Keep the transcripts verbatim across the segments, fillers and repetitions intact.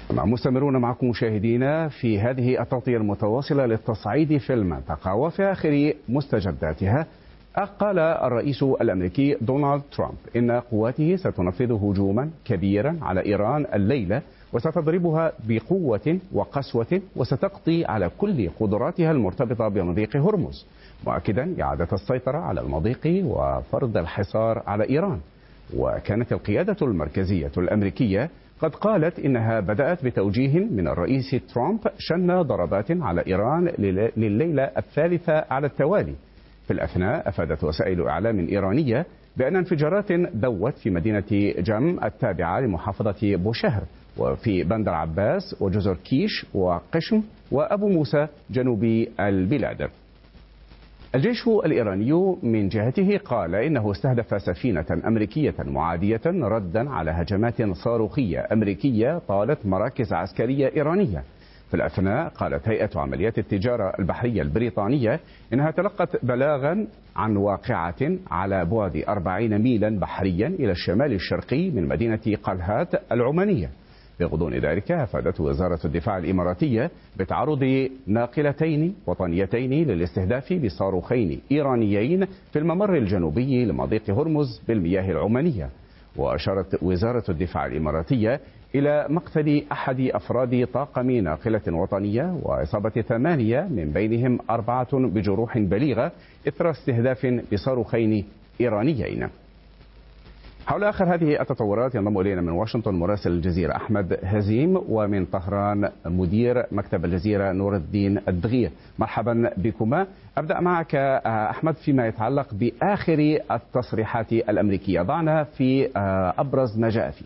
مستمرون معكم مشاهدينا في هذه التغطية المتواصلة للتصعيد في المنطقة. وفي آخر مستجداتها قال الرئيس الأمريكي دونالد ترامب إن قواته ستنفذ هجوما كبيرا على إيران الليلة وستضربها بقوة وقسوة وستقضي على كل قدراتها المرتبطة بمضيق هرمز، مؤكدا إعادة السيطرة على المضيق وفرض الحصار على إيران. وكانت القيادة المركزية الأمريكية قد قالت إنها بدأت بتوجيه من الرئيس ترامب شن ضربات على إيران لليلة الثالثة على التوالي. في الأثناء أفادت وسائل إعلام إيرانية بأن انفجارات دوت في مدينة جم التابعة لمحافظة بوشهر وفي بندر عباس وجزر كيش وقشم وأبو موسى جنوب البلاد. الجيش الإيراني من جهته قال إنه استهدف سفينة أمريكية معادية ردا على هجمات صاروخية أمريكية طالت مراكز عسكرية إيرانية. في الأثناء قالت هيئة عمليات التجارة البحرية البريطانية إنها تلقت بلاغا عن واقعة على بعد أربعين ميلا بحريا إلى الشمال الشرقي من مدينة قلهات العمانية. بغضون ذلك أفادت وزارة الدفاع الإماراتية بتعرض ناقلتين وطنيتين للاستهداف بصاروخين إيرانيين في الممر الجنوبي لمضيق هرمز بالمياه العمانية. وأشارت وزارة الدفاع الإماراتية إلى مقتل أحد أفراد طاقم ناقلة وطنية وإصابة ثمانية من بينهم أربعة بجروح بليغة إثر استهداف بصاروخين إيرانيين. حول آخر هذه التطورات ينضم إلينا من واشنطن مراسل الجزيرة أحمد هزيم، ومن طهران مدير مكتب الجزيرة نور الدين الدغير. مرحبا بكما. أبدأ معك أحمد فيما يتعلق بآخر التصريحات الأمريكية، ضعنا في أبرز ما جاء فيه.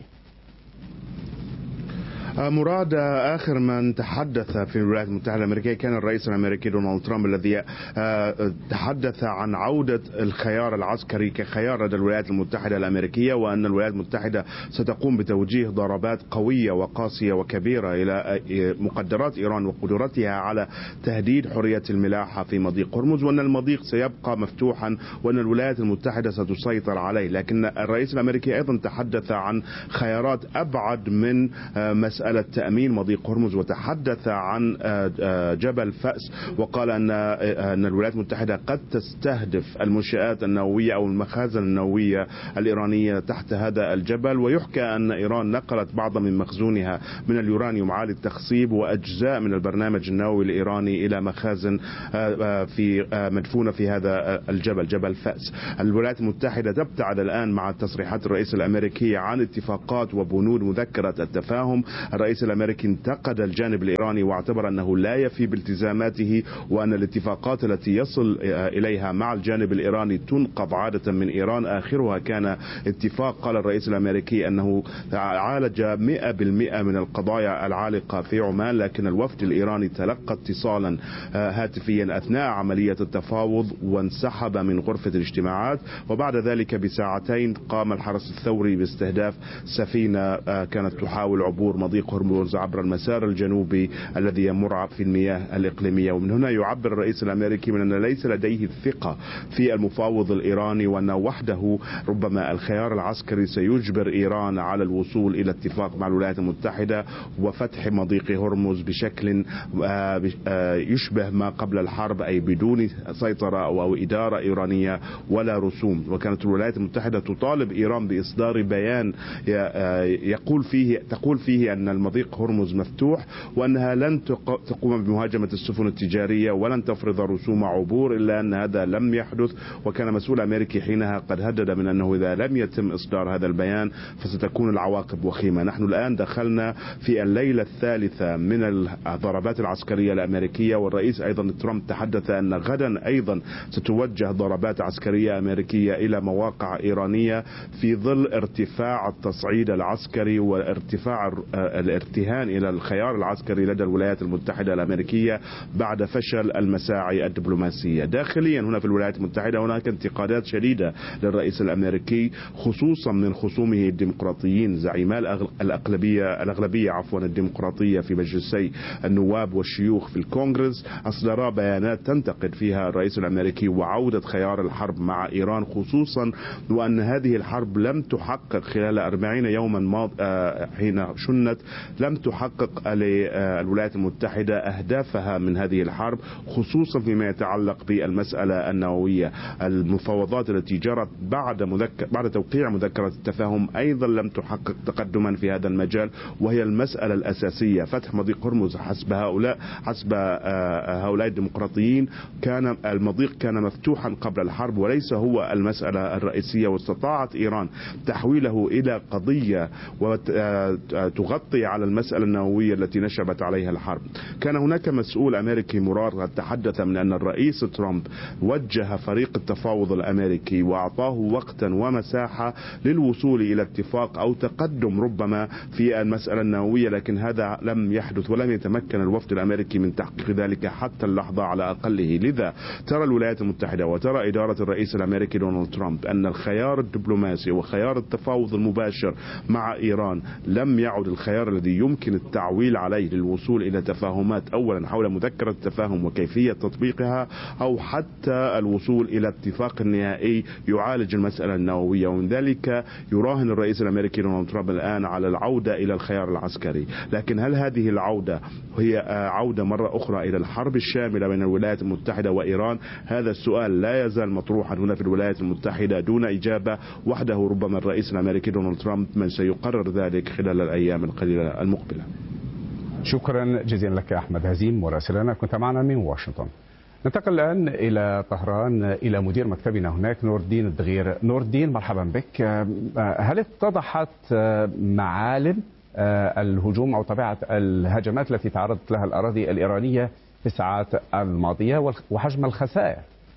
مراد، آخر من تحدث في الولايات المتحدة الأمريكية كان الرئيس الأمريكي دونالد ترامب الذي تحدث عن عودة الخيار العسكري كخيار لدى الولايات المتحدة الأمريكية، وأن الولايات المتحدة ستقوم بتوجيه ضربات قوية وقاسية وكبيرة إلى مقدرات إيران وقدرتها على تهديد حرية الملاحة في مضيق هرمز، وأن المضيق سيبقى مفتوحا وأن الولايات المتحدة ستسيطر عليه. لكن الرئيس الأمريكي أيضا تحدث عن خيارات أبعد من مسألة مسألة تأمين مضيق هرمز، وتحدث عن جبل فأس، وقال أن أن الولايات المتحدة قد تستهدف المنشآت النووية أو المخازن النووية الإيرانية تحت هذا الجبل. ويحكى أن إيران نقلت بعض من مخزونها من اليورانيوم عالي التخصيب وأجزاء من البرنامج النووي الإيراني إلى مخازن في مدفونة في هذا الجبل جبل فأس. الولايات المتحدة تبتعد الآن مع تصريحات الرئيس الأمريكي عن اتفاقات وبنود مذكرة التفاهم. الرئيس الأمريكي انتقد الجانب الإيراني واعتبر أنه لا يفي بالتزاماته، وأن الاتفاقات التي يصل إليها مع الجانب الإيراني تنقض عادة من إيران. آخرها كان اتفاق قال الرئيس الأمريكي أنه عالج مئة بالمئة من القضايا العالقة في عمان، لكن الوفد الإيراني تلقى اتصالا هاتفيا أثناء عملية التفاوض وانسحب من غرفة الاجتماعات. وبعد ذلك بساعتين قام الحرس الثوري باستهداف سفينة كانت تحاول عبور مضيق هرمز عبر المسار الجنوبي الذي يمر في المياه الإقليمية. ومن هنا يعبر الرئيس الأمريكي من أن ليس لديه الثقة في المفاوض الإيراني، وأنه وحده ربما الخيار العسكري سيجبر إيران على الوصول إلى اتفاق مع الولايات المتحدة وفتح مضيق هرمز بشكل يشبه ما قبل الحرب، أي بدون سيطرة أو إدارة إيرانية ولا رسوم. وكانت الولايات المتحدة تطالب إيران بإصدار بيان يقول فيه تقول فيه أن المضيق هرمز مفتوح، وأنها لن تقوم بمهاجمة السفن التجارية ولن تفرض رسوم عبور، إلا أن هذا لم يحدث. وكان مسؤول أمريكي حينها قد هدد من أنه إذا لم يتم إصدار هذا البيان فستكون العواقب وخيمة. نحن الآن دخلنا في الليلة الثالثة من الضربات العسكرية الأمريكية، والرئيس أيضا ترامب تحدث أن غدا أيضا ستوجه ضربات عسكرية أمريكية إلى مواقع إيرانية في ظل ارتفاع التصعيد العسكري وارتفاع الارتهان إلى الخيار العسكري لدى الولايات المتحدة الأمريكية بعد فشل المساعي الدبلوماسية. داخليا هنا في الولايات المتحدة هناك انتقادات شديدة للرئيس الأمريكي، خصوصا من خصومه الديمقراطيين زعيما الأغلبية الأغلبية عفوا الديمقراطية في مجلسي النواب والشيوخ في الكونغرس، أصدرا بيانات تنتقد فيها الرئيس الأمريكي وعودة خيار الحرب مع إيران، خصوصا وأن هذه الحرب لم تحقق خلال أربعين يوما ماض حين شنت لم تحقق الولايات المتحدة أهدافها من هذه الحرب، خصوصا فيما يتعلق بالمسألة النووية. المفاوضات التي جرت بعد مذكر بعد توقيع مذكرة التفاهم أيضا لم تحقق تقدما في هذا المجال، وهي المسألة الأساسية فتح مضيق هرمز. حسب هؤلاء حسب هؤلاء الديمقراطيين كان المضيق كان مفتوحا قبل الحرب وليس هو المسألة الرئيسية، واستطاعت إيران تحويله إلى قضية وتغطي على المسألة النووية التي نشبت عليها الحرب. كان هناك مسؤول أمريكي مرار تحدث من أن الرئيس ترامب وجه فريق التفاوض الأمريكي وأعطاه وقتا ومساحة للوصول إلى اتفاق أو تقدم ربما في المسألة النووية، لكن هذا لم يحدث ولم يتمكن الوفد الأمريكي من تحقيق ذلك حتى اللحظة على أقله. لذا ترى الولايات المتحدة وترى إدارة الرئيس الأمريكي دونالد ترامب أن الخيار الدبلوماسي وخيار التفاوض المباشر مع إيران لم يعد الخيار الذي يمكن التعويل عليه للوصول إلى تفاهمات، أولا حول مذكرة التفاهم وكيفية تطبيقها، أو حتى الوصول إلى اتفاق نهائي يعالج المسألة النووية. ومن ذلك يراهن الرئيس الأمريكي دونالد ترامب الآن على العودة إلى الخيار العسكري. لكن هل هذه العودة هي عودة مرة أخرى إلى الحرب الشاملة بين الولايات المتحدة وإيران؟ هذا السؤال لا يزال مطروحا هنا في الولايات المتحدة دون إجابة. وحده ربما الرئيس الأمريكي دونالد ترامب من سيقرر ذلك خلال الأيام القليلة المقبلة. شكرا جزيلا لك أحمد هزيم مراسلنا، كنت معنا من واشنطن. ننتقل الآن إلى طهران إلى مدير مكتبنا هناك نور الدين الدغير. نور الدين مرحبا بك. هل اتضحت معالم الهجوم أو طبيعة الهجمات التي تعرضت لها الأراضي الإيرانية في الساعات الماضية وحجم الخسائر؟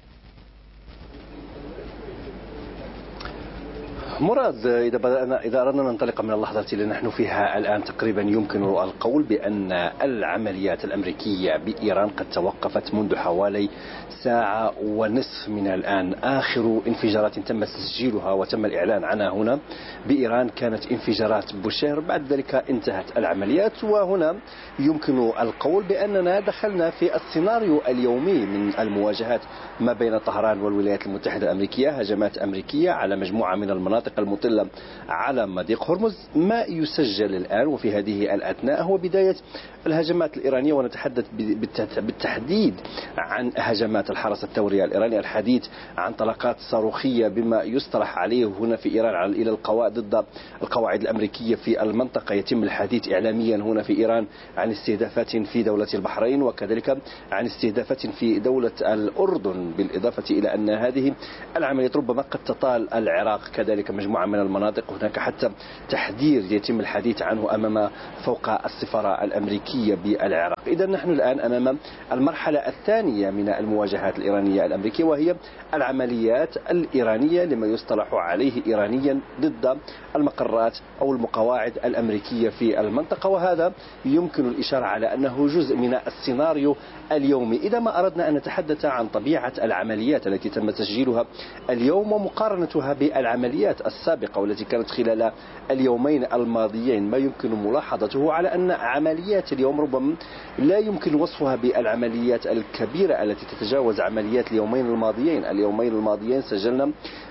مراد، إذا بدأنا إذا أردنا ننطلق من اللحظة التي نحن فيها الآن تقريبا يمكن القول بأن العمليات الأمريكية بإيران قد توقفت منذ حوالي ساعة ونصف من الآن. آخر انفجارات تم تسجيلها وتم الإعلان عنها هنا بإيران كانت انفجارات بوشير، بعد ذلك انتهت العمليات. وهنا يمكن القول بأننا دخلنا في السيناريو اليومي من المواجهات ما بين طهران والولايات المتحدة الأمريكية، هجمات أمريكية على مجموعة من المناطق المطلة على مضيق هرمز. ما يسجل الآن وفي هذه الأثناء هو بداية الهجمات الإيرانية، ونتحدث بالتحديد عن هجمات الحرس الثوري الإيراني، الحديث عن طلقات صاروخية بما يصطلح عليه هنا في إيران إلى القواعد ضد القواعد الأمريكية في المنطقة. يتم الحديث إعلاميا هنا في إيران عن استهدافات في دولة البحرين، وكذلك عن استهدافات في دولة الأردن، بالإضافة إلى أن هذه العمليات ربما قد تطال العراق كذلك مجموعة من المناطق. هناك حتى تحذير يتم الحديث عنه أمام فوق السفارة الأمريكية بالعراق. إذا نحن الآن أمام المرحلة الثانية من المواجهات الإيرانية الأمريكية، وهي العمليات الإيرانية لما يصطلح عليه إيرانيا ضد المقرات أو المقواعد الأمريكية في المنطقة. وهذا يمكن الإشارة على أنه جزء من السيناريو اليومي. إذا ما أردنا أن نتحدث عن طبيعة العمليات التي تم تسجيلها اليوم ومقارنتها بالعمليات السابقة والتي كانت خلال اليومين الماضيين، ما يمكن ملاحظته على أن عمليات اليوم ربما لا يمكن وصفها بالعمليات الكبيرة التي تتجاوز عمليات اليومين الماضيين. اليومين الماضيين سجلنا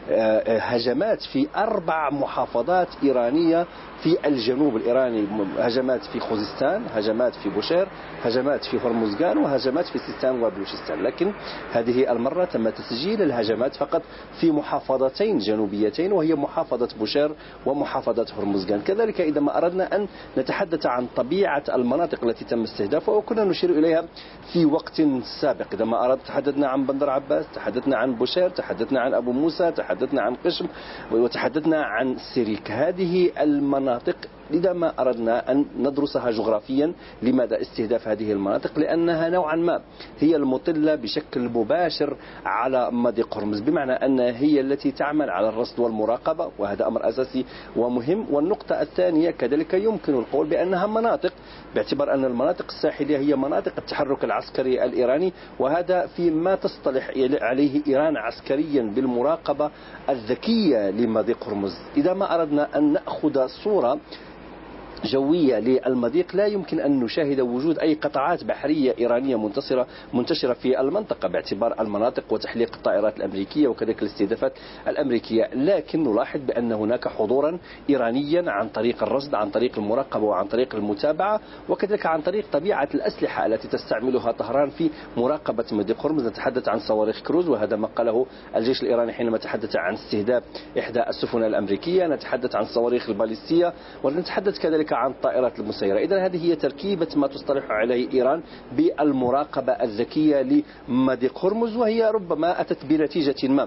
هجمات في أربع محافظات إيرانية في الجنوب الإيراني، هجمات في خوزستان، هجمات في بوشير، هجمات في هرمزغان، وهجمات في سيستان وبلوشستان. لكن هذه المرة تم تسجيل الهجمات فقط في محافظتين جنوبيتين، وهي محافظة بوشير ومحافظة هرمزغان. كذلك إذا ما أردنا أن نتحدث عن طبيعة المناطق التي تم استهدافها وكنا نشير إليها في وقت سابق، إذا ما أردت تحدثنا عن بندر عباس، تحدثنا عن بوشير، تحدثنا عن أبو موسى، تحدثنا عن قشم، وتحدثنا عن سيريك. هذه المناطق إذا ما أردنا أن ندرسها جغرافيا، لماذا استهداف هذه المناطق؟ لأنها نوعا ما هي المطلة بشكل مباشر على مضيق هرمز، بمعنى أن هي التي تعمل على الرصد والمراقبة، وهذا أمر أساسي ومهم. والنقطة الثانية كذلك يمكن القول بأنها مناطق، باعتبار أن المناطق الساحلية هي مناطق التحرك العسكري الإيراني، وهذا فيما تصطلح عليه إيران عسكريا بالمراقبة الذكية لمضيق هرمز. إذا ما أردنا أن نأخذ صورة جوية للمضيق لا يمكن أن نشاهد وجود أي قطعات بحرية إيرانية منتصرة منتشرة في المنطقة باعتبار المناطق وتحليق الطائرات الأمريكية وكذلك الاستهدافات الأمريكية، لكن نلاحظ بأن هناك حضورا إيرانيا عن طريق الرصد، عن طريق المراقبة وعن طريق المتابعة، وكذلك عن طريق طبيعة الأسلحة التي تستعملها طهران في مراقبة مضيق هرمز. نتحدث عن صواريخ كروز، وهذا ما قاله الجيش الإيراني حينما تحدث عن استهداف إحدى السفن الأمريكية، نتحدث عن صواريخ الباليستية، ونتحدث كذلك عن الطائرات المسيرة. إذن هذه هي تركيبة ما تصطلح عليه إيران بالمراقبة الذكية لمضيق هرمز، وهي ربما أتت بنتيجة ما.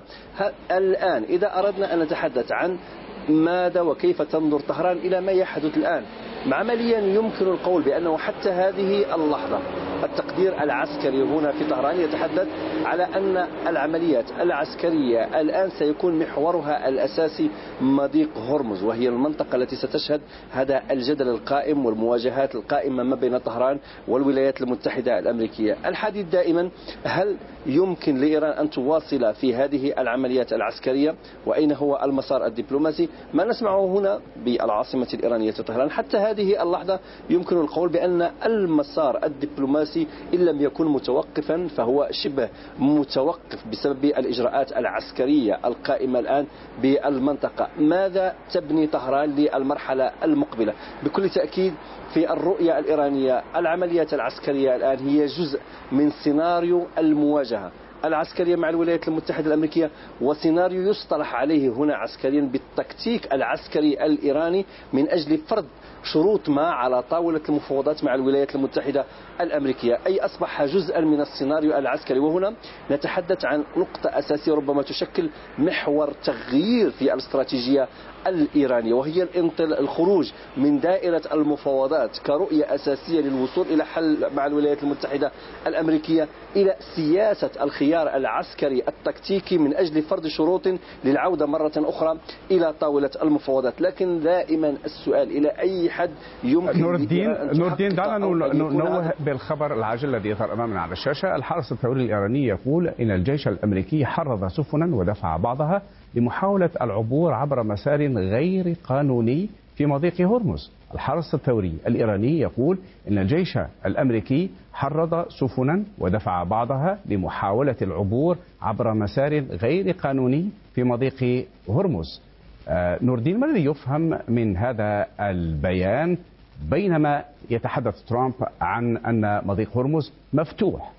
الآن إذا أردنا أن نتحدث عن ماذا وكيف تنظر طهران إلى ما يحدث الآن، عمليا يمكن القول بأنه حتى هذه اللحظة التقدير العسكري هنا في طهران يتحدث على أن العمليات العسكرية الآن سيكون محورها الأساسي مضيق هرمز، وهي المنطقة التي ستشهد هذا الجدل القائم والمواجهات القائمة ما بين طهران والولايات المتحدة الأمريكية. الحديث دائما هل يمكن لإيران أن تواصل في هذه العمليات العسكرية، وأين هو المسار الدبلوماسي؟ ما نسمعه هنا بالعاصمة الإيرانية طهران حتى هذه اللحظة يمكن القول بأن المسار الدبلوماسي إن لم يكن متوقفا فهو شبه متوقف بسبب الإجراءات العسكرية القائمة الآن بالمنطقة. ماذا تبني طهران للمرحلة المقبلة؟ بكل تأكيد في الرؤية الإيرانية العمليات العسكرية الآن هي جزء من سيناريو المواجهة العسكرية مع الولايات المتحدة الأمريكية، وسيناريو يصطلح عليه هنا عسكريا بالتكتيك العسكري الإيراني من أجل فرض شروط ما على طاولة المفاوضات مع الولايات المتحدة الأمريكية، أي أصبح جزءا من السيناريو العسكري. وهنا نتحدث عن نقطة أساسية ربما تشكل محور تغيير في الاستراتيجية الإيرانية، وهي الخروج من دائرة المفاوضات كرؤية أساسية للوصول إلى حل مع الولايات المتحدة الأمريكية إلى سياسة الخيار العسكري التكتيكي من أجل فرض شروط للعودة مرة أخرى إلى طاولة المفاوضات. لكن دائما السؤال إلى أي حد يمكن نور الدين نور الدين دعنا ننوه بالخبر العاجل الذي يظهر أمامنا على الشاشة. الحرس الثوري الإيراني يقول إن الجيش الأمريكي حرض سفنا ودفع بعضها لمحاولة العبور عبر مسار غير قانوني في مضيق هرمز. الحرس الثوري الإيراني يقول إن الجيش الأمريكي حرض سفنا ودفع بعضها لمحاولة العبور عبر مسار غير قانوني في مضيق هرمز. آه نور الدين، ما الذي يفهم من هذا البيان بينما يتحدث ترامب عن أن مضيق هرمز مفتوح؟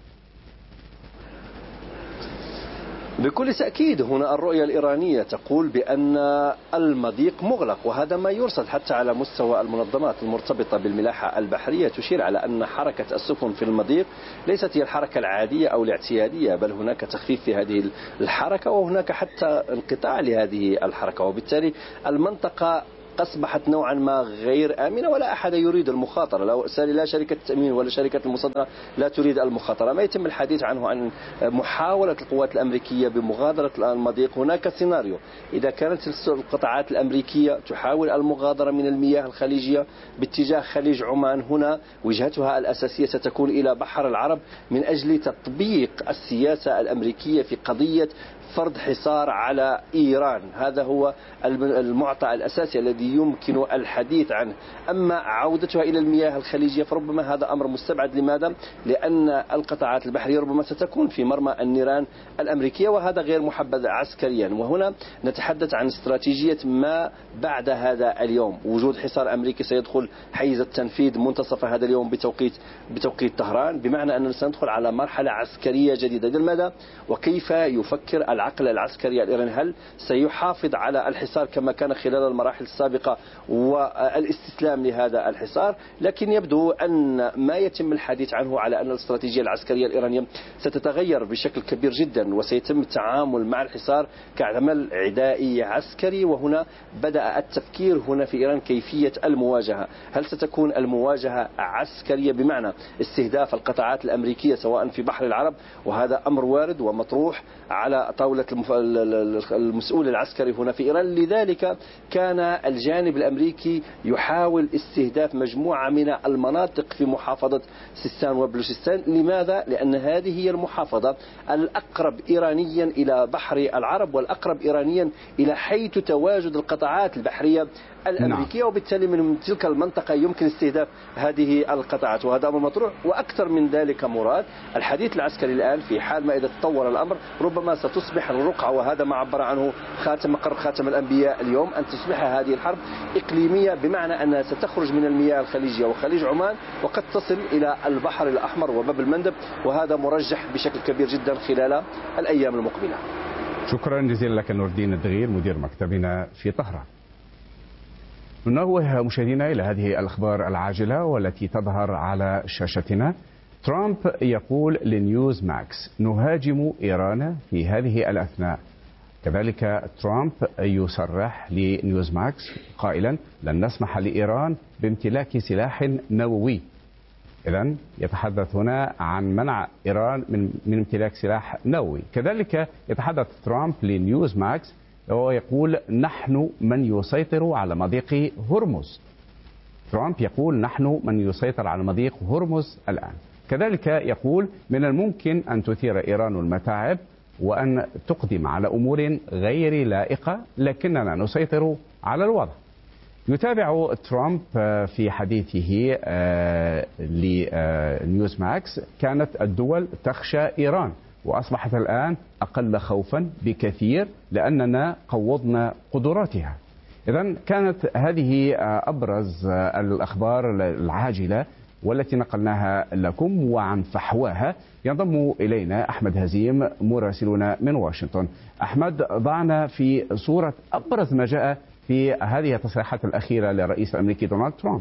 بكل تأكيد هنا الرؤية الإيرانية تقول بأن المضيق مغلق، وهذا ما يرصد حتى على مستوى المنظمات المرتبطة بالملاحة البحرية تشير على أن حركة السفن في المضيق ليست هي الحركة العادية أو الاعتيادية، بل هناك تخفيف في هذه الحركة وهناك حتى انقطاع لهذه الحركة، وبالتالي المنطقة أصبحت نوعا ما غير آمنة ولا أحد يريد المخاطرة. لا شركة التأمين ولا شركة المصادرة لا تريد المخاطرة. ما يتم الحديث عنه عن محاولة القوات الأمريكية بمغادرة المضيق. هناك سيناريو إذا كانت القطاعات الأمريكية تحاول المغادرة من المياه الخليجية باتجاه خليج عمان، هنا وجهتها الأساسية ستكون إلى بحر العرب من أجل تطبيق السياسة الأمريكية في قضية فرض حصار على إيران. هذا هو المعطى الأساسي الذي يمكن الحديث عنه. أما عودتها إلى المياه الخليجية فربما هذا أمر مستبعد. لماذا؟ لأن القطاعات البحرية ربما ستكون في مرمى النيران الأمريكية، وهذا غير محبذ عسكريا. وهنا نتحدث عن استراتيجية ما بعد هذا اليوم. وجود حصار أمريكي سيدخل حيز التنفيذ منتصف هذا اليوم بتوقيت بتوقيت طهران، بمعنى أننا سندخل على مرحلة عسكرية جديدة. لماذا وكيف يفكر العقل العسكري الإيراني؟ هل سيحافظ على الحصار كما كان خلال المراحل السابقة والاستسلام لهذا الحصار؟ لكن يبدو أن ما يتم الحديث عنه على أن الاستراتيجية العسكرية الإيرانية ستتغير بشكل كبير جدا، وسيتم التعامل مع الحصار كعمل عدائي عسكري. وهنا بدأ التفكير هنا في إيران كيفية المواجهة. هل ستكون المواجهة عسكرية بمعنى استهداف القطاعات الأمريكية سواء في بحر العرب، وهذا أمر وارد ومطروح على طاولة المسؤول العسكري هنا في إيران. لذلك كان الجانب الأمريكي يحاول استهداف مجموعة من المناطق في محافظة سيستان وبلوشستان. لماذا؟ لأن هذه هي المحافظة الأقرب إيرانيا إلى بحر العرب والأقرب إيرانيا إلى حيث تواجد القطاعات البحرية الأمريكية، وبالتالي من تلك المنطقة يمكن استهداف هذه القطاعات، وهذا أمر مطروح. وأكثر من ذلك مراد، الحديث العسكري الآن في حال ما إذا تطور الأمر ربما ستصبح الرقعة، وهذا ما عبر عنه خاتم مقر خاتم الأنبياء اليوم، أن تصبح هذه الحرب إقليمية، بمعنى أنها ستخرج من المياه الخليجية وخليج عمان وقد تصل إلى البحر الأحمر وباب المندب، وهذا مرجح بشكل كبير جدا خلال الأيام المقبلة. شكرا جزيلا لك نور الدين الدغير مدير مكتبنا في طهران. ننوه مشاهدينا إلى هذه الأخبار العاجلة والتي تظهر على شاشتنا. ترامب يقول لنيوز ماكس نهاجم إيران في هذه الأثناء. كذلك ترامب يصرح لنيوز ماكس قائلا لن نسمح لإيران بامتلاك سلاح نووي. إذن يتحدث هنا عن منع إيران من, من امتلاك سلاح نووي. كذلك يتحدث ترامب لنيوز ماكس ويقول نحن من يسيطر على مضيق هرمز. ترامب يقول نحن من يسيطر على مضيق هرمز الآن. كذلك يقول من الممكن أن تثير إيران المتاعب وأن تقدم على أمور غير لائقة، لكننا نسيطر على الوضع. يتابع ترامب في حديثه لنيوز ماكس كانت الدول تخشى إيران وأصبحت الآن أقل خوفا بكثير لأننا قوضنا قدراتها. إذن كانت هذه أبرز الأخبار العاجلة والتي نقلناها لكم، وعن فحواها ينضم إلينا أحمد هزيم مراسلنا من واشنطن. أحمد، ضعنا في صورة أبرز ما جاء في هذه التصريحات الأخيرة للرئيس الأمريكي دونالد ترامب.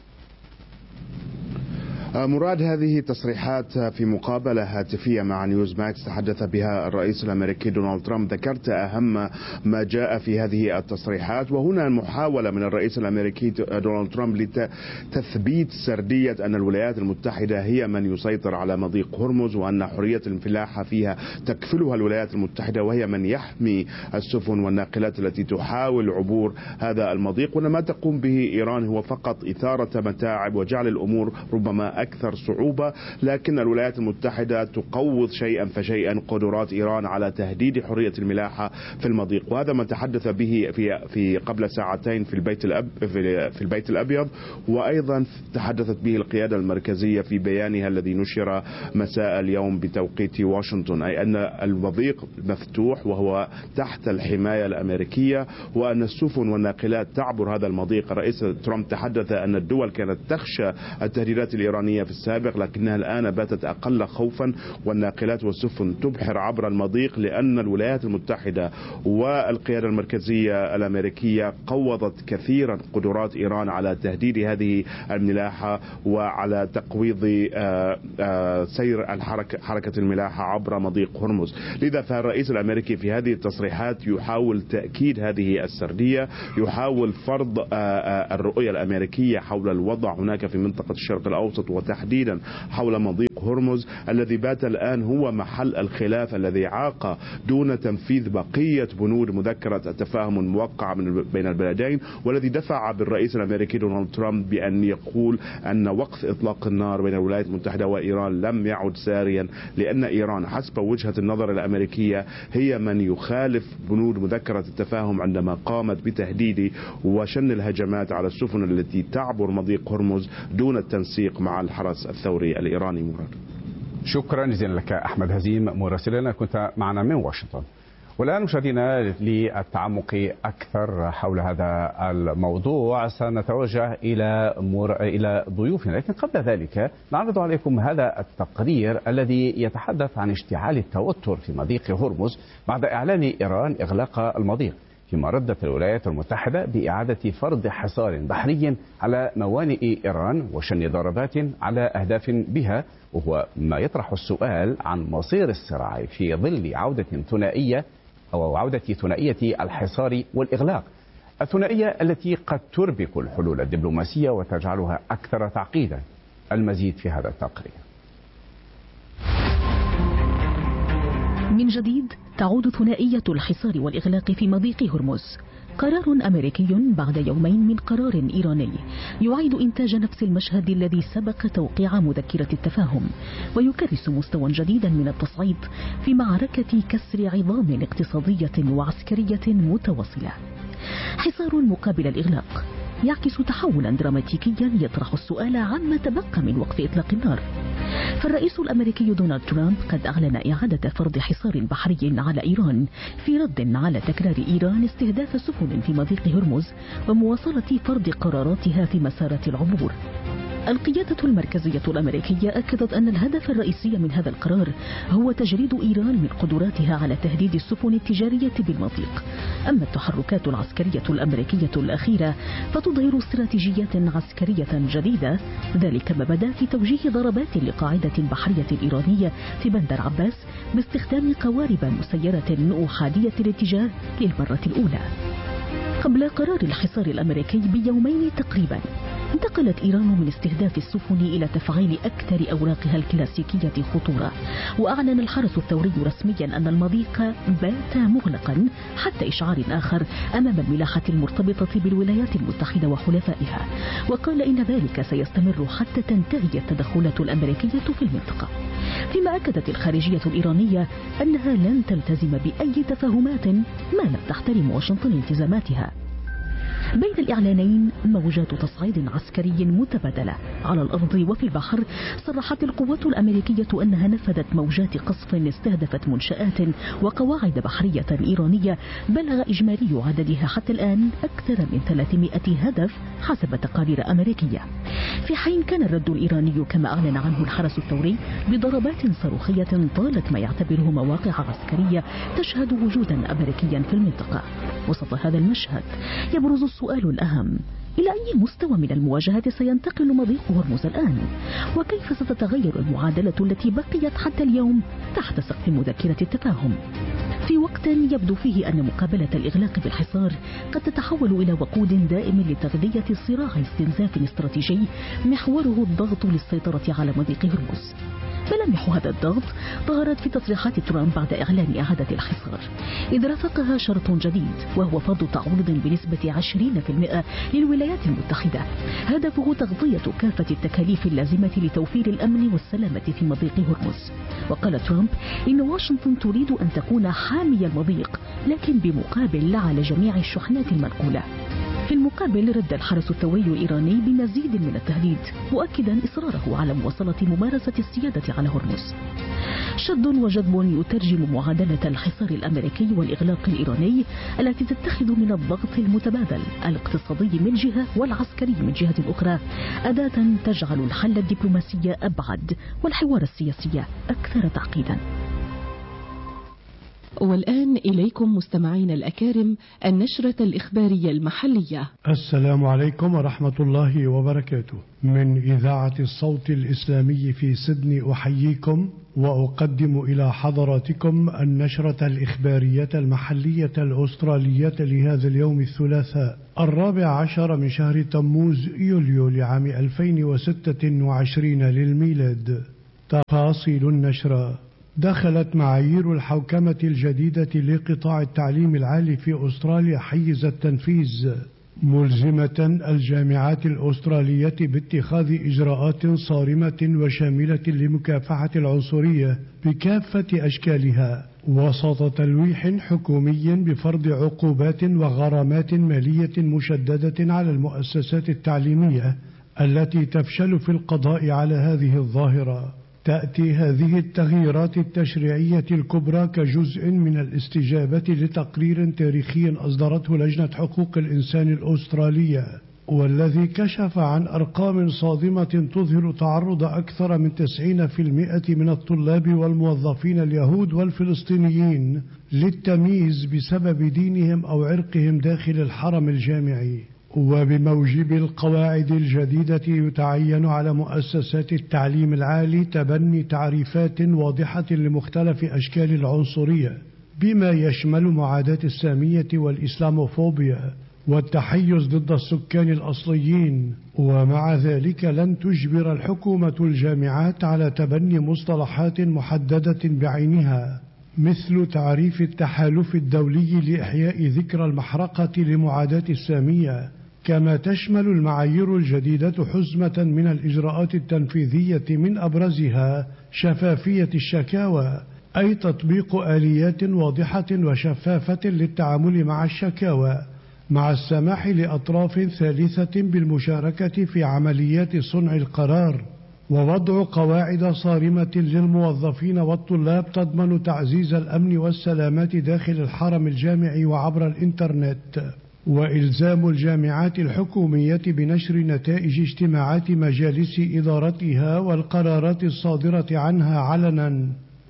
مراد هذه تصريحات في مقابلة هاتفية مع نيوز ماكس تحدث بها الرئيس الأمريكي دونالد ترامب. ذكرت أهم ما جاء في هذه التصريحات، وهنا محاولة من الرئيس الأمريكي دونالد ترامب لتثبيت سردية أن الولايات المتحدة هي من يسيطر على مضيق هرمز، وأن حرية الانفلاح فيها تكفلها الولايات المتحدة، وهي من يحمي السفن والناقلات التي تحاول عبور هذا المضيق، وأن ما تقوم به إيران هو فقط إثارة متاعب وجعل الأمور ربما أكثر صعوبة، لكن الولايات المتحدة تقوض شيئا فشيئا قدرات إيران على تهديد حرية الملاحة في المضيق. وهذا ما تحدث به في في قبل ساعتين في البيت الأب في, في البيت الأبيض، وأيضا تحدثت به القيادة المركزية في بيانها الذي نشر مساء اليوم بتوقيت واشنطن، أي أن المضيق مفتوح وهو تحت الحماية الأمريكية، وأن السفن والناقلات تعبر هذا المضيق. الرئيس ترامب تحدث أن الدول كانت تخشى التهديدات الإيرانية في السابق، لكنها الآن باتت أقل خوفا، والناقلات والسفن تبحر عبر المضيق، لأن الولايات المتحدة والقيادة المركزية الأمريكية قوضت كثيرا قدرات إيران على تهديد هذه الملاحة وعلى تقويض سير الحركة حركة الملاحة عبر مضيق هرمز. لذا فالرئيس الأمريكي في هذه التصريحات يحاول تأكيد هذه السردية، يحاول فرض الرؤية الأمريكية حول الوضع هناك في منطقة الشرق الأوسط، وتحديدا حول مضيق هرمز الذي بات الآن هو محل الخلاف الذي عاق دون تنفيذ بقية بنود مذكرة التفاهم الموقعة بين البلدين، والذي دفع بالرئيس الأمريكي دونالد ترامب بأن يقول أن وقف إطلاق النار بين الولايات المتحدة وإيران لم يعد ساريا، لأن إيران حسب وجهة النظر الأمريكية هي من يخالف بنود مذكرة التفاهم عندما قامت بتهديد وشن الهجمات على السفن التي تعبر مضيق هرمز دون التنسيق مع الحرس الثوري الإيراني. مراد، شكرا جزيلا لك أحمد هزيم مراسلنا كنت معنا من واشنطن. والآن مشاهدينا للتعمق أكثر حول هذا الموضوع سنتوجه إلى مر... إلى ضيوفنا، لكن قبل ذلك نعرض عليكم هذا التقرير الذي يتحدث عن اشتعال التوتر في مضيق هرمز بعد إعلان إيران إغلاق المضيق، فيما ردت الولايات المتحدة بإعادة فرض حصار بحري على موانئ إيران وشن ضربات على أهداف بها، وهو ما يطرح السؤال عن مصير الصراع في ظل عودة ثنائية أو عودة ثنائية الحصار والإغلاق، الثنائية التي قد تربك الحلول الدبلوماسية وتجعلها أكثر تعقيدا. المزيد في هذا التقرير. من جديد تعود ثنائية الحصار والإغلاق في مضيق هرمز قرار أمريكي بعد يومين من قرار إيراني يعيد إنتاج نفس المشهد الذي سبق توقيع مذكرة التفاهم، ويكرس مستوى جديدا من التصعيد في معركة كسر عظام اقتصادية وعسكرية متواصلة. حصار مقابل الإغلاق يعكس تحولا دراماتيكيا يطرح السؤال عما تبقى من وقف إطلاق النار. فالرئيس الأمريكي دونالد ترامب قد أعلن إعادة فرض حصار بحري على إيران في رد على تكرار إيران استهداف سفن في مضيق هرمز ومواصلة فرض قراراتها في مسارات العبور. القيادة المركزية الأمريكية أكدت أن الهدف الرئيسي من هذا القرار هو تجريد إيران من قدراتها على تهديد السفن التجارية بالمضيق. أما التحركات العسكرية الأمريكية الأخيرة فتظهر استراتيجيات عسكرية جديدة، ذلك ما بدا في توجيه ضربات لقاعدة بحرية إيرانية في بندر عباس باستخدام قوارب مسيرة أحادية الاتجاه للمرة الأولى. قبل قرار الحصار الأمريكي بيومين تقريبا انتقلت إيران من استهداف السفن إلى تفعيل أكثر أوراقها الكلاسيكية خطورة، وأعلن الحرس الثوري رسميا أن المضيق بات مغلقا حتى إشعار آخر أمام الملاحة المرتبطة بالولايات المتحدة وحلفائها، وقال إن ذلك سيستمر حتى تنتهي التدخلات الأمريكية في المنطقة. فيما أكدت الخارجية الإيرانية أنها لن تلتزم بأي تفاهمات ما لم تحترم واشنطن التزاماتها. بين الإعلانين موجات تصعيد عسكري متبادلة على الأرض وفي البحر. صرحت القوات الأمريكية أنها نفذت موجات قصف استهدفت منشآت وقواعد بحرية إيرانية بلغ إجمالي عددها حتى الآن أكثر من ثلاثمائة هدف حسب تقارير أمريكية، في حين كان الرد الإيراني كما أعلن عنه الحرس الثوري بضربات صاروخية طالت ما يعتبره مواقع عسكرية تشهد وجودا أمريكيا في المنطقة. وسط هذا المشهد يبرز السؤال الأهم: إلى أي مستوى من المواجهة سينتقل مضيق هرمز الآن؟ وكيف ستتغير المعادلة التي بقيت حتى اليوم تحت سقف مذكرة التفاهم؟ في وقت يبدو فيه أن مقابلة الإغلاق بالحصار قد تتحول إلى وقود دائم لتغذية صراع استنزاف استراتيجي محوره الضغط للسيطرة على مضيق هرمز. ملامح هذا الضغط ظهرت في تصريحات ترامب بعد إعلان إعادة الحصار، إذ رافقها شرط جديد وهو فرض تعويض بنسبة عشرين بالمئة للولايات المتحدة، هدفه تغطية كافة التكاليف اللازمة لتوفير الأمن والسلامة في مضيق هرمز. وقال ترامب إن واشنطن تريد أن تكون حامي المضيق، لكن بمقابل لا على جميع الشحنات المنقولة. في المقابل رد الحرس الثوري الإيراني بمزيد من التهديد، مؤكدا إصراره على مواصلة ممارسة السيادة على هرمز. شد وجذب يترجم معادلة الحصار الأمريكي والإغلاق الإيراني التي تتخذ من الضغط المتبادل الاقتصادي من جهة والعسكري من جهة أخرى أداة تجعل الحل الدبلوماسي أبعد والحوار السياسي أكثر تعقيدا. والآن إليكم مستمعين الأكارم النشرة الإخبارية المحلية. السلام عليكم ورحمة الله وبركاته. من إذاعة الصوت الإسلامي في سيدني أحييكم وأقدم إلى حضراتكم النشرة الإخبارية المحلية الأسترالية لهذا اليوم الثلاثاء الرابع عشر من شهر تموز يوليو لعام ألفين وستة وعشرين للميلاد. تفاصيل النشرة: دخلت معايير الحوكمة الجديدة لقطاع التعليم العالي في أستراليا حيز التنفيذ، ملزمة الجامعات الأسترالية باتخاذ إجراءات صارمة وشاملة لمكافحة العنصرية بكافة أشكالها، وسط تلويح حكومي بفرض عقوبات وغرامات مالية مشددة على المؤسسات التعليمية التي تفشل في القضاء على هذه الظاهرة. تأتي هذه التغييرات التشريعية الكبرى كجزء من الاستجابة لتقرير تاريخي أصدرته لجنة حقوق الإنسان الأسترالية، والذي كشف عن أرقام صادمة تظهر تعرض أكثر من تسعين بالمئة من الطلاب والموظفين اليهود والفلسطينيين للتمييز بسبب دينهم أو عرقهم داخل الحرم الجامعي. وبموجب القواعد الجديدة يتعين على مؤسسات التعليم العالي تبني تعريفات واضحة لمختلف أشكال العنصرية، بما يشمل معاداة السامية والإسلاموفوبيا والتحيز ضد السكان الأصليين. ومع ذلك لن تجبر الحكومة الجامعات على تبني مصطلحات محددة بعينها، مثل تعريف التحالف الدولي لإحياء ذكرى المحرقة لمعاداة السامية، كما تشمل المعايير الجديدة حزمة من الإجراءات التنفيذية من أبرزها شفافية الشكاوى، أي تطبيق آليات واضحة وشفافة للتعامل مع الشكاوى، مع السماح لأطراف ثالثة بالمشاركة في عمليات صنع القرار، ووضع قواعد صارمة للموظفين والطلاب تضمن تعزيز الأمن والسلامات داخل الحرم الجامعي وعبر الإنترنت، وإلزام الجامعات الحكومية بنشر نتائج اجتماعات مجالس إدارتها والقرارات الصادرة عنها علنا.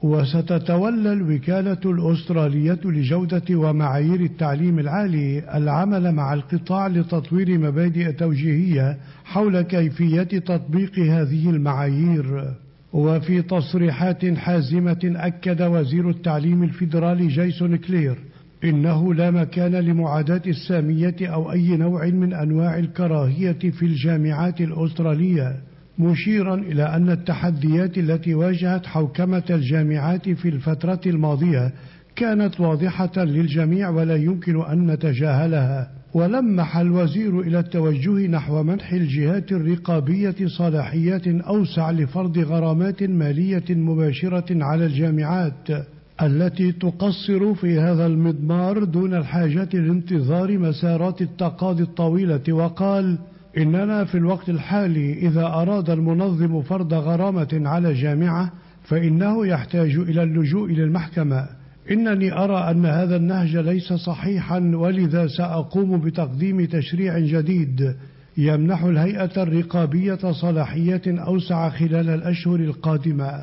وستتولى الوكالة الأسترالية لجودة ومعايير التعليم العالي العمل مع القطاع لتطوير مبادئ توجيهية حول كيفية تطبيق هذه المعايير. وفي تصريحات حازمة أكد وزير التعليم الفيدرالي جيسون كلير إنه لا مكان لمعاداة السامية أو أي نوع من أنواع الكراهية في الجامعات الأسترالية، مشيرا إلى أن التحديات التي واجهت حوكمة الجامعات في الفترة الماضية كانت واضحة للجميع ولا يمكن أن نتجاهلها. ولمح الوزير إلى التوجه نحو منح الجهات الرقابية صلاحيات أوسع لفرض غرامات مالية مباشرة على الجامعات التي تقصر في هذا المضمار دون الحاجة لانتظار مسارات التقاضي الطويلة. وقال: إننا في الوقت الحالي إذا أراد المنظم فرض غرامة على جامعة فإنه يحتاج إلى اللجوء إلى المحكمة. إنني أرى أن هذا النهج ليس صحيحا، ولذا سأقوم بتقديم تشريع جديد يمنح الهيئة الرقابية صلاحيات أوسع خلال الأشهر القادمة.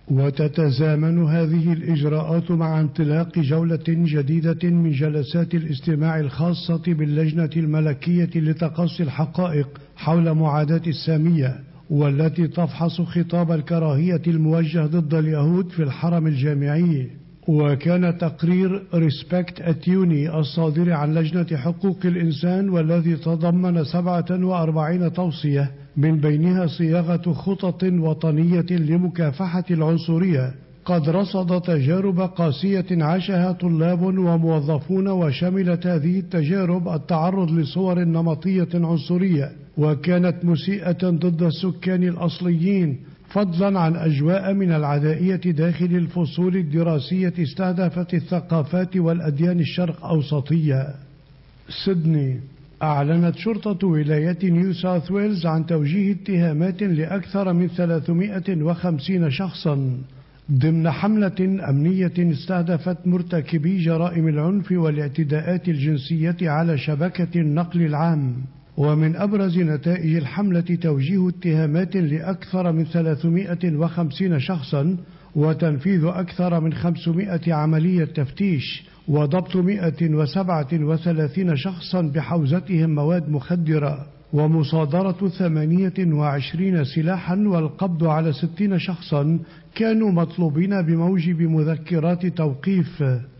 وتتزامن هذه الإجراءات مع انطلاق جولة جديدة من جلسات الاستماع الخاصة باللجنة الملكية لتقصي الحقائق حول معاداة السامية، والتي تفحص خطاب الكراهية الموجه ضد اليهود في الحرم الجامعي. وكان تقرير ريسبكت أتيوني الصادر عن لجنة حقوق الإنسان والذي تضمن سبعة وأربعين توصية من بينها صياغة خطط وطنية لمكافحة العنصرية قد رصد تجارب قاسية عاشها طلاب وموظفون، وشملت هذه التجارب التعرض لصور نمطية عنصرية وكانت مسيئة ضد السكان الأصليين، فضلا عن أجواء من العدائية داخل الفصول الدراسية استهدفت الثقافات والأديان الشرق أوسطية. سيدني: أعلنت شرطة ولاية نيو ساوث ويلز عن توجيه اتهامات لأكثر من ثلاثمائة وخمسين شخصا ضمن حملة أمنية استهدفت مرتكبي جرائم العنف والاعتداءات الجنسية على شبكة النقل العام. ومن أبرز نتائج الحملة توجيه اتهامات لأكثر من ثلاثمائة وخمسين شخصا وتنفيذ أكثر من خمسمائة عملية تفتيش وضبط مائة وسبعة وثلاثين شخصا بحوزتهم مواد مخدرة ومصادرة ثمانية وعشرين سلاحا والقبض على ستين شخصا كانوا مطلوبين بموجب مذكرات توقيف.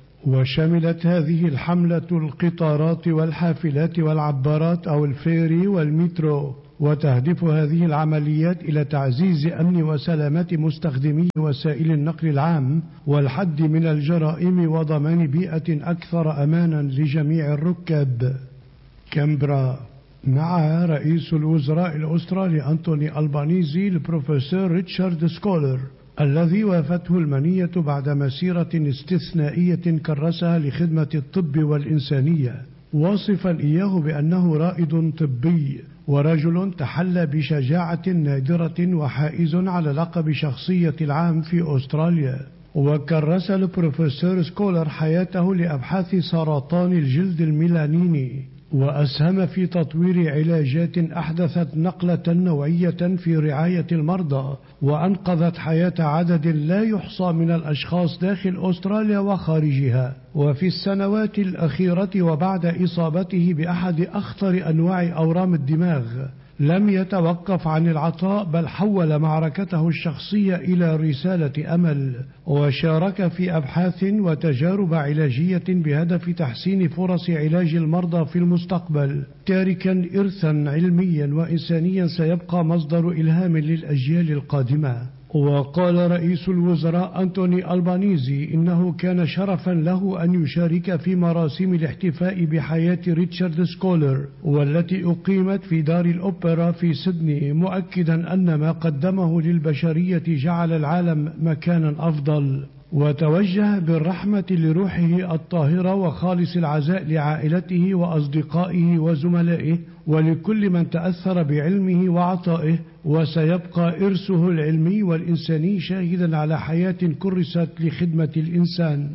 وشملت هذه الحملة القطارات والحافلات والعبارات أو الفيري والمترو، وتهدف هذه العمليات إلى تعزيز أمن وسلامة مستخدمي وسائل النقل العام والحد من الجرائم وضمان بيئة أكثر أمانا لجميع الركاب. كامبرا: مع رئيس الوزراء الأسترالي أنتوني ألبانيزي البروفيسور ريتشارد سكولر الذي وافته المنية بعد مسيرة استثنائية كرسها لخدمة الطب والإنسانية، واصفا إياه بأنه رائد طبي ورجل تحلى بشجاعة نادرة وحائز على لقب شخصية العام في أستراليا. وكرس البروفيسور سكولر حياته لأبحاث سرطان الجلد الميلانيني، وأسهم في تطوير علاجات أحدثت نقلة نوعية في رعاية المرضى وأنقذت حياة عدد لا يحصى من الأشخاص داخل أستراليا وخارجها. وفي السنوات الأخيرة وبعد إصابته بأحد أخطر أنواع أورام الدماغ لم يتوقف عن العطاء، بل حول معركته الشخصية إلى رسالة أمل، وشارك في أبحاث وتجارب علاجية بهدف تحسين فرص علاج المرضى في المستقبل، تاركا إرثا علميا وإنسانيا سيبقى مصدر إلهام للأجيال القادمة. وقال رئيس الوزراء أنتوني ألبانيزي إنه كان شرفا له أن يشارك في مراسم الاحتفاء بحياة ريتشارد سكولر والتي أقيمت في دار الأوبرا في سيدني، مؤكدا أن ما قدمه للبشرية جعل العالم مكانا أفضل. وتوجه بالرحمة لروحه الطاهرة وخالص العزاء لعائلته وأصدقائه وزملائه ولكل من تأثر بعلمه وعطائه، وسيبقى إرثه العلمي والإنساني شاهدا على حياة كرست لخدمة الإنسان.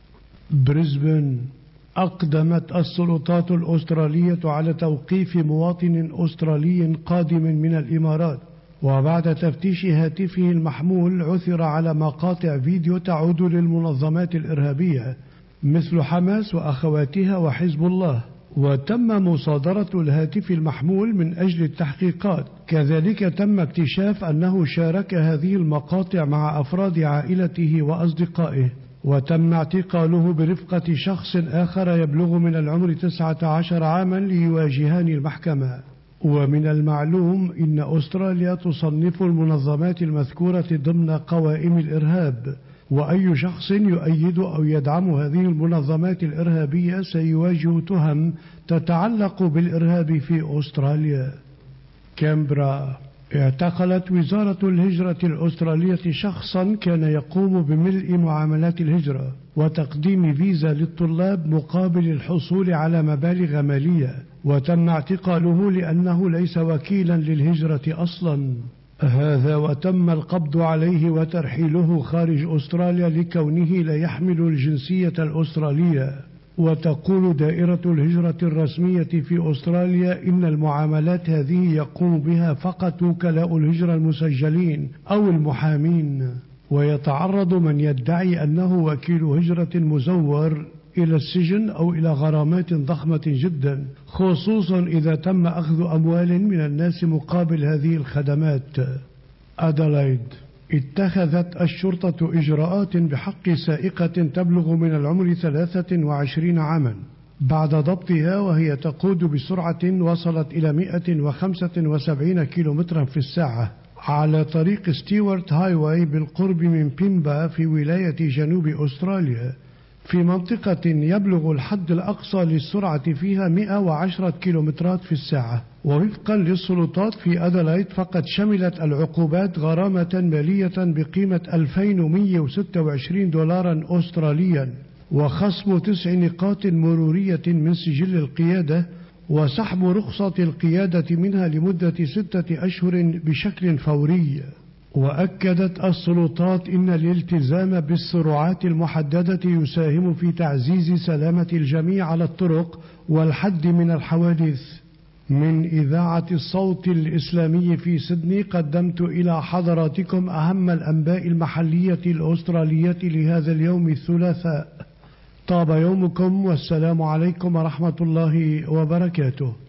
بريسبن. أقدمت السلطات الأسترالية على توقيف مواطن أسترالي قادم من الإمارات، وبعد تفتيش هاتفه المحمول عثر على مقاطع فيديو تعود للمنظمات الإرهابية مثل حماس وأخواتها وحزب الله، وتم مصادرة الهاتف المحمول من أجل التحقيقات. كذلك تم اكتشاف أنه شارك هذه المقاطع مع أفراد عائلته وأصدقائه، وتم اعتقاله برفقة شخص آخر يبلغ من العمر تسعة عشر عاما ليواجهان المحكمة. ومن المعلوم أن أستراليا تصنف المنظمات المذكورة ضمن قوائم الإرهاب، وأي شخص يؤيد أو يدعم هذه المنظمات الإرهابية سيواجه تهم تتعلق بالإرهاب في أستراليا. كامبرا. اعتقلت وزارة الهجرة الأسترالية شخصا كان يقوم بملء معاملات الهجرة وتقديم فيزا للطلاب مقابل الحصول على مبالغ مالية، وتم اعتقاله لأنه ليس وكيلا للهجرة أصلا. هذا وتم القبض عليه وترحيله خارج أستراليا لكونه لا يحمل الجنسية الأسترالية. وتقول دائرة الهجرة الرسمية في أستراليا إن المعاملات هذه يقوم بها فقط وكلاء الهجرة المسجلين أو المحامين، ويتعرض من يدعي أنه وكيل هجرة مزور إلى السجن أو إلى غرامات ضخمة جدا، خصوصا إذا تم أخذ أموال من الناس مقابل هذه الخدمات. أدلايد. اتخذت الشرطة إجراءات بحق سائقة تبلغ من العمر ثلاثة وعشرين عاما بعد ضبطها وهي تقود بسرعة وصلت إلى مئة وخمسة وسبعين كيلومترا في الساعة على طريق ستيوارت هايواي بالقرب من بيمبا في ولاية جنوب أستراليا، في منطقة يبلغ الحد الأقصى للسرعة فيها مئة وعشرة كيلومترات في الساعة. ووفقا للسلطات في أدلايد فقد شملت العقوبات غرامة مالية بقيمة ألفين ومئة وستة وعشرين دولارا أستراليا، وخصم تسع نقاط مرورية من سجل القيادة، وسحب رخصة القيادة منها لمدة ستة أشهر بشكل فوري. وأكدت السلطات إن الالتزام بالسرعات المحددة يساهم في تعزيز سلامة الجميع على الطرق والحد من الحوادث. من إذاعة الصوت الإسلامي في سيدني قدمت إلى حضراتكم أهم الأنباء المحلية الأسترالية لهذا اليوم الثلاثاء. طاب يومكم والسلام عليكم ورحمة الله وبركاته.